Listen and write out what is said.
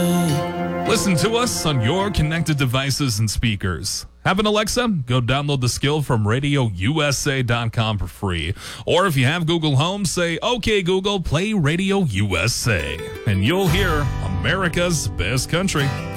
Listen to us on your connected devices and speakers. Have an Alexa? Go download the skill from RadioUSA.com for free. Or if you have Google Home, say, "Okay, Google, play Radio USA." And you'll hear America's Best Country.